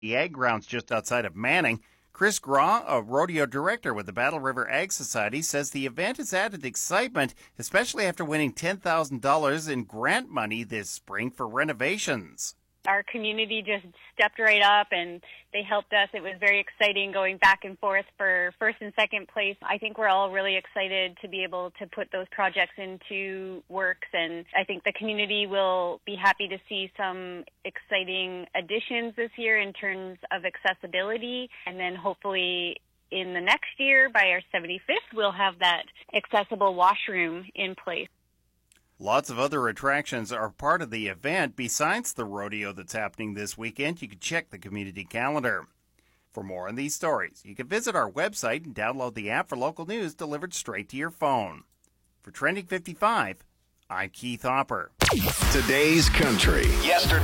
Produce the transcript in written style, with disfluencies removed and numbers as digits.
the ag grounds just outside of Manning. Chris Graw, a rodeo director with the Battle River Ag Society, says the event has added excitement, especially after winning $10,000 in grant money this spring for renovations. Our community just stepped right up and they helped us. It was very exciting going back and forth for first and second place. I think we're all really excited to be able to put those projects into works, and I think the community will be happy to see some exciting additions this year in terms of accessibility, and then hopefully in the next year, by our 75th, we'll have that accessible washroom in place. Lots of other attractions are part of the event besides the rodeo that's happening this weekend. You can check the community calendar. For more on these stories, you can visit our website and download the app for local news delivered straight to your phone. For Trending 55, I'm Keith Hopper. Today's Country. Yesterday.